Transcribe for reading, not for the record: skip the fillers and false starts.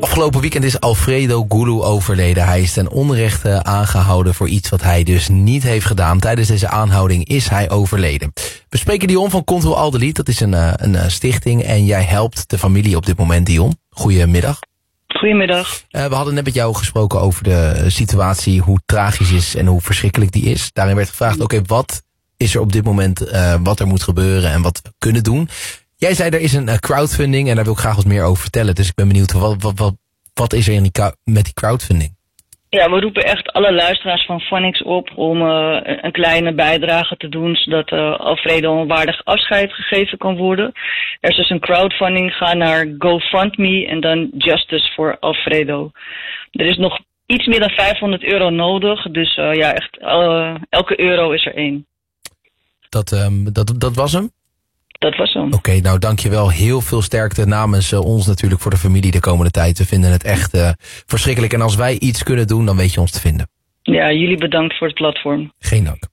Afgelopen weekend is Alfredo Gulu overleden. Hij is ten onrechte aangehouden voor iets wat hij dus niet heeft gedaan. Tijdens deze aanhouding is hij overleden. We spreken Dion van Control Alt Delete. Dat is een stichting en jij helpt de familie op dit moment, Dion. Goedemiddag. Goedemiddag. We hadden net met jou gesproken over de situatie, hoe tragisch is en hoe verschrikkelijk die is. Daarin werd gevraagd, oké, wat is er op dit moment, wat er moet gebeuren en wat we kunnen doen. Jij zei, er is een crowdfunding en daar wil ik graag wat meer over vertellen. Dus ik ben benieuwd, wat is er met die crowdfunding? Ja, we roepen echt alle luisteraars van Phonics op om een kleine bijdrage te doen, zodat Alfredo een waardig afscheid gegeven kan worden. Er is dus een crowdfunding, ga naar GoFundMe en dan Justice for Alfredo. Er is nog iets meer dan €500 nodig, dus echt elke euro is er 1. Dat was hem? Dat was hem. Oké, nou dankjewel. Heel veel sterkte namens ons natuurlijk voor de familie de komende tijd. We vinden het echt verschrikkelijk. En als wij iets kunnen doen, dan weet je ons te vinden. Ja, jullie bedankt voor het platform. Geen dank.